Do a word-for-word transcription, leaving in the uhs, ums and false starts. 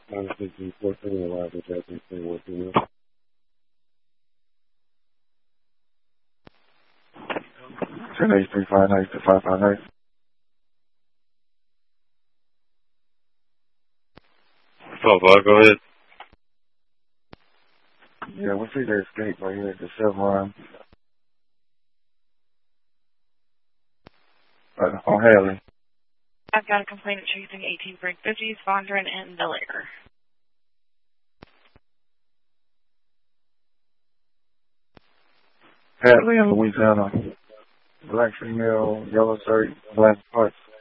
nine fifteen fourteen arrived at Jackson State, what you know? ten eight three five nine to five five nine. Oh, well, go ahead. Yeah, we see the escape right here at the Chevron. Uh, on Haley. I've got a complaint chasing eighteen Brick fifties, Fondren, and Belair. Hadley in Louisiana. Black female, yellow shirt, black parts.